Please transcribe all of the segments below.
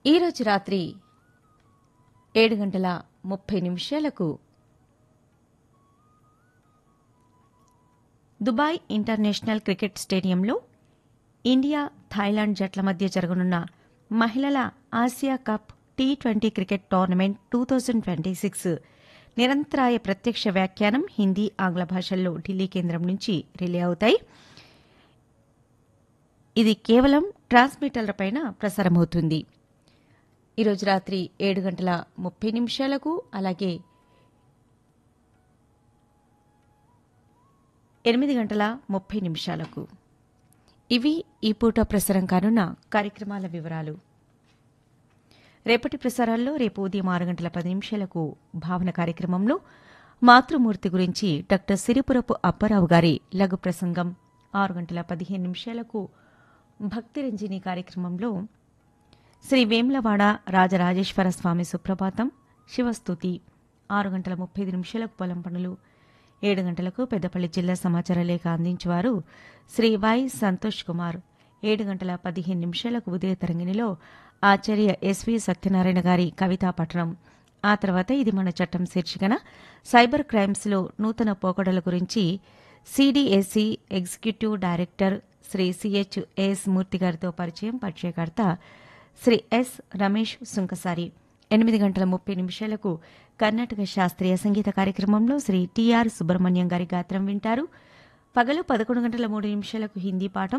ఈరోజు రాత్రి 7:30 Dubai international cricket స్టేడియంలో ఇండియా థాయిలాండ్ జట్ల మధ్య జరగనున్న మహిళల Asia cup T20 cricket tournament 2026 నిరంతరాయ ప్రత్యక్ష వ్యాఖ్యానం హిందీ ఆంగ్ల భాషల్లో ఢిల్లీ కేంద్రం నుంచి రిలే అవుతాయి. ఇది కేవలం ట్రాన్స్మిటర్లపైన ప్రసారమవుతుంది. ఈరోజు రాత్రి 7:30 అలాగే 8:30 ఇవి ఈ పూట ప్రసారం కానున్న కార్యక్రమాల వివరాలు. రేపటి ప్రసారాల్లో రేపు ఉదయం 6:10 భావన కార్యక్రమంలో మాతృమూర్తి గురించి డాక్టర్ సిరిపురపు అప్పారావు గారి లఘు ప్రసంగం, 6:15 భక్తిరంజని కార్యక్రమంలో శ్రీ వేములవాడ రాజరాజేశ్వర స్వామి సుప్రభాతం శివస్తుతి, 6:35 పొలం పనులు, 7 గంటలకు పెద్దపల్లి జిల్లా సమాచార లేఖ అందించేవారు Shri why Santosh Kumar, 7:15 Udaya తరంగిణిలో Acharya SV Satyanarayana గారి కవితా పఠనం. ఆ తర్వాత ఇది మన చట్టం శీర్షికన సైబర్ క్రైమ్స్లో నూతన పోకడల గురించి CDAC executive director Shri CHS మూర్తి గారితో పరిచయకర్త శ్రీ ఎస్ రమేష్ సుంకసారి. 8:30 కర్ణాటక శాస్త్రీయ సంగీత కార్యక్రమంలో శ్రీ టిఆర్ సుబ్రహ్మణ్యం గారి గాత్రం వింటారు. పగలు 11:03 హిందీ పాఠం,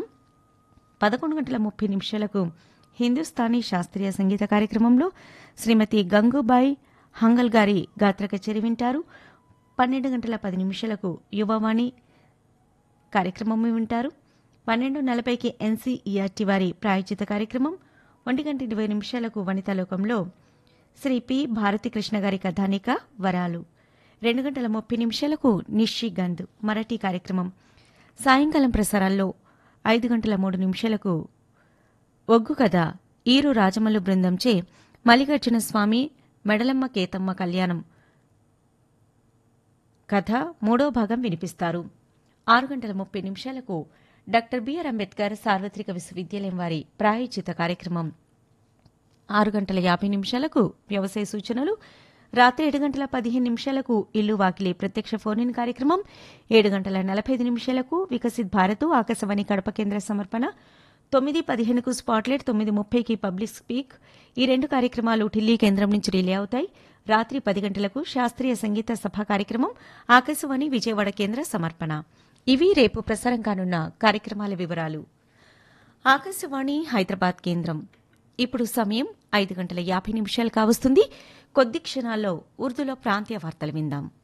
11:30 హిందుస్థానీ శాస్త్రీయ సంగీత కార్యక్రమంలో శ్రీమతి గంగూబాయి హంగల్ గారి గాత్ర కచేరి వింటారు. 12:10 యువవాణి కార్యక్రమం వింటారు. 12:40 ఎన్సీఈఆర్టీ వారి ప్రాయోజిత కార్యక్రమం. 1:20 వనితాలోకంలో శ్రీ పి భారతీకృష్ణ గారి కథానిక వరాలు. 2:30 నిషిగంధ్ మరాఠీ కార్యక్రమం. సాయంకాలం ప్రసారాల్లో 5:03 ఒగ్గు కథ ఈరు రాజమల్లు బృందంచే మల్లికార్జున స్వామి మెడలమ్మ కేతమ్మ కళ్యాణం కథ 3వ భాగం వినిపిస్తారు. 6:30 డాక్టర్ బిఆర్ అంబేద్కర్ సార్వత్రిక విశ్వవిద్యాలయం వారి ప్రాయోజిత కార్యక్రమం. 6:50 వ్యవసాయ సూచనలు. రాత్రి 7:15 ఇల్లు వాకిలి ప్రత్యక్ష ఫోన్ కార్యక్రమం. 7:45 వికసిత్ భారత్ ఆకాశవాణి కడప కేంద్ర సమర్పణ. 9:15 స్పాట్లైట్, 9:30 పబ్లిక్ స్పీక్. ఈ రెండు కార్యక్రమాలు ఢిల్లీ కేంద్రం నుంచి రిలే అవుతాయి. రాత్రి 10 గంటలకు శాస్త్రీయ సంగీత సభ కార్యక్రమం ఆకాశవాణి విజయవాడ కేంద్ర సమర్పణ. ఇవి రేపు ప్రసారం కానున్న కార్యక్రమాల వివరాలు. ఆకాశవాణి హైదరాబాద్ కేంద్రం. ఇప్పుడు సమయం 5:50 కావస్తుంది. కొద్ది క్షణాల్లో ఉర్దూలో ప్రాంతీయ వార్తలు విందాం.